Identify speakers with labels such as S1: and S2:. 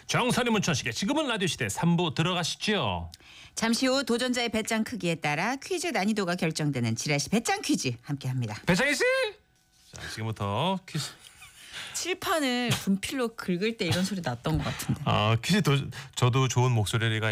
S1: 정선이 문천식의 지금은 라디오 시대 3부 들어가시죠.
S2: 잠시 후 도전자의 배짱 크기에 따라 퀴즈 난이도가 결정되는 지라시 배짱 퀴즈 함께합니다.
S1: 배창희 씨. 자, 지금부터 퀴즈.
S2: 칠판을 분필로 긁을 때 이런 소리 났던 것 같은데.
S1: 퀴즈 저도 좋은 목소리가